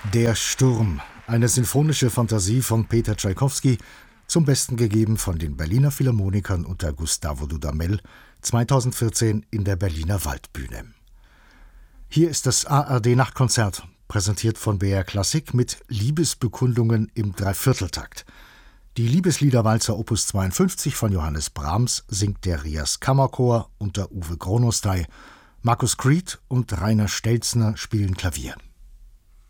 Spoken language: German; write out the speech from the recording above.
Der Sturm, eine sinfonische Fantasie von Peter Tschaikowski, zum Besten gegeben von den Berliner Philharmonikern unter Gustavo Dudamel, 2014 in der Berliner Waldbühne. Hier ist das ARD-Nachtkonzert, präsentiert von BR Klassik mit Liebesbekundungen im Dreivierteltakt. Die Liebesliederwalzer Opus 52 von Johannes Brahms singt der Rias Kammerchor unter Uwe Chronostay. Markus Creed und Rainer Stelzner spielen Klavier.